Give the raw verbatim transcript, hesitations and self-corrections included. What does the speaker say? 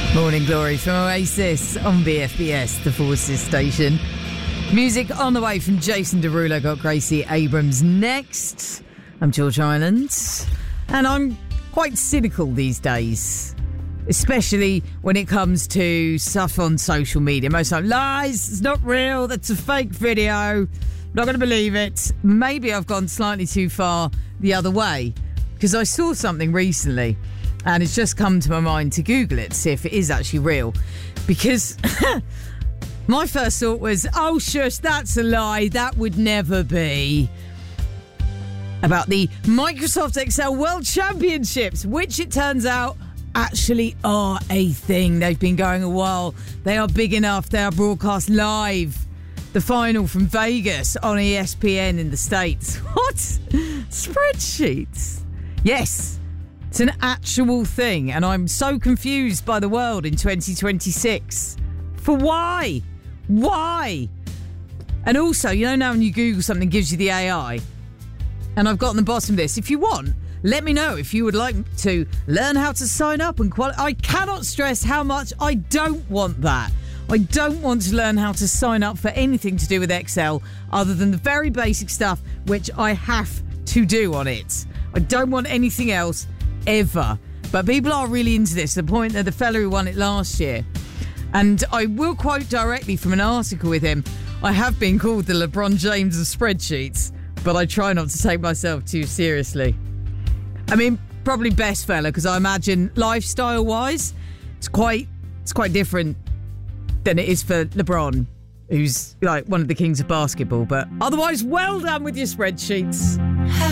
Morning Glory from Oasis on B F B S, the Forces station. Music on the way from Jason Derulo. Got Gracie Abrams next. I'm George Island, and I'm quite cynical these days, especially when it comes to stuff on social media. Most of the time, lies, it's not real, that's a fake video, I'm not going to believe it. Maybe I've gone slightly too far the other way, because I saw something recently and it's just come to my mind to Google it to see if it is actually real. Because my first thought was, oh shush, that's a lie, that would never be. About the Microsoft Excel World Championships, which it turns out actually are a thing. They've been going a while. They are big enough. They are broadcast live. The final from Vegas on E S P N in the States. What? Spreadsheets? Yes. It's an actual thing, and I'm so confused by the world in twenty twenty-six. For why? Why? And also, you know, now when you Google something, it gives you the A I. And I've gotten the bottom of this. If you want, let me know if you would like to learn how to sign up and qualify. I cannot stress how much I don't want that. I don't want to learn how to sign up for anything to do with Excel other than the very basic stuff which I have to do on it. I don't want anything else ever. But people are really into this, to the point that the fella who won it last year, and I will quote directly from an article with him, I have been called the LeBron James of spreadsheets, but I try not to take myself too seriously. I mean, probably best fella, because I imagine lifestyle-wise, it's quite it's quite different than it is for LeBron, who's like one of the kings of basketball. But otherwise, well done with your spreadsheets.